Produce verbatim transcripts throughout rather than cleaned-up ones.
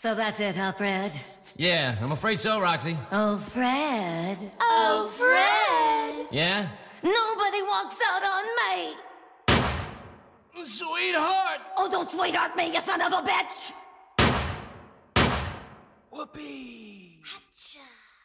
So that's it, huh, Fred? Yeah, I'm afraid so, Roxy. Oh, Fred. Oh, Fred. Yeah? Nobody walks out on me. Sweetheart! Oh, don't sweetheart me, you son of a bitch! Whoopee! Hatcha.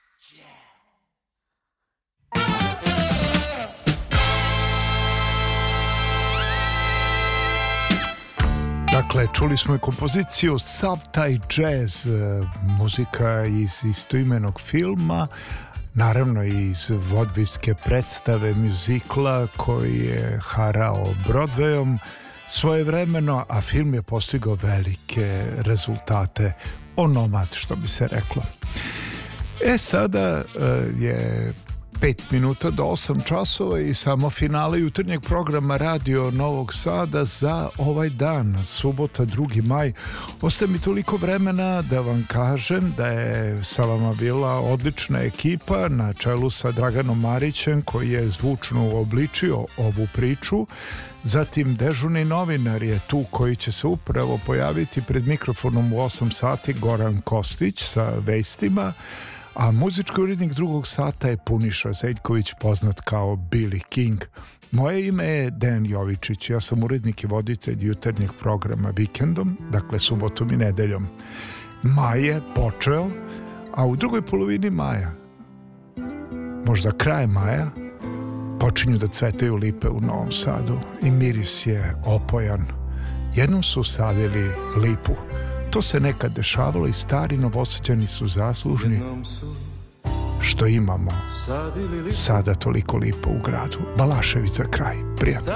Dakle, čuli smo i kompoziciju Sav taj džez, muzika iz istoimenog filma, naravno iz vodvijske predstave muzikla koji je harao Broadwayom svojevremeno, a film je postigao velike rezultate, onomad što bi se reklo. E sada je pet minuta do osam časova i samo finale jutarnjeg programa Radio Novog Sada za ovaj dan, subota drugi maj. Ostaje mi toliko vremena da vam kažem da je sa vama bila odlična ekipa na čelu sa Draganom Marićem koji je zvučno uobličio ovu priču. Zatim dežurni novinar je tu koji će se upravo pojaviti pred mikrofonom u osam sati, Goran Kostić sa vestima. A muzički urednik drugog sata je Puniša Zeljković, poznat kao Billy King. Moje ime je Dejan Jovičić, ja sam urednik i voditelj jutarnjeg programa vikendom, dakle subotom i nedeljom. Maj je počeo, a u drugoj polovini maja, možda kraj maja, počinju da cvetaju lipe u Novom Sadu i miris je opojan. Jednom su sadili lipu. To se nekad dešavalo i stari Novosađani su zaslužni što imamo sada toliko lipa u gradu. Balaševica kraj, prijatno.